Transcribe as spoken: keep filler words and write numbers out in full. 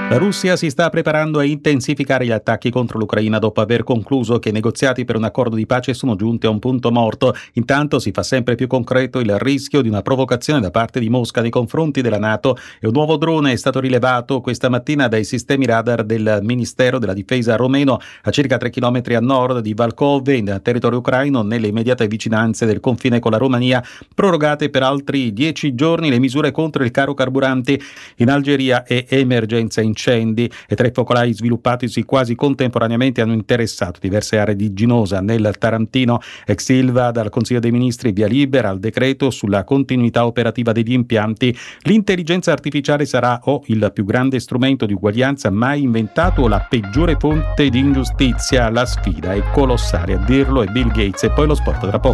La Russia si sta preparando a intensificare gli attacchi contro l'Ucraina dopo aver concluso che i negoziati per un accordo di pace sono giunti a un punto morto. Intanto si fa sempre più concreto il rischio di una provocazione da parte di Mosca nei confronti della NATO e un nuovo drone è stato rilevato questa mattina dai sistemi radar del Ministero della Difesa romeno a circa tre chilometri a nord di Valkove, in territorio ucraino, nelle immediate vicinanze del confine con la Romania. Prorogate per altri dieci giorni le misure contro il caro carburanti in Algeria e emergenza incendi. E tre focolai sviluppatisi quasi contemporaneamente hanno interessato diverse aree di Ginosa nel Tarantino. Ex Ilva dal Consiglio dei Ministri via libera al decreto sulla continuità operativa degli impianti. L'intelligenza artificiale sarà o il più grande strumento di uguaglianza mai inventato o la peggiore fonte di ingiustizia. La sfida è colossale, a dirlo è Bill Gates. E poi lo sport tra poco.